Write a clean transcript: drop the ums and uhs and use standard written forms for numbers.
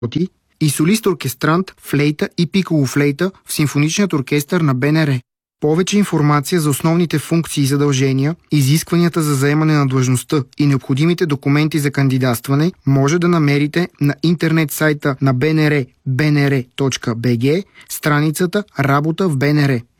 и солист-оркестрант, флейта и пиколо-флейта в Симфоничният оркестър на БНР. Повече информация за основните функции и задължения, изискванията за заемане на длъжността и необходимите документи за кандидатстване може да намерите на интернет сайта на БНР bnr.bg, страницата Работа в БНР.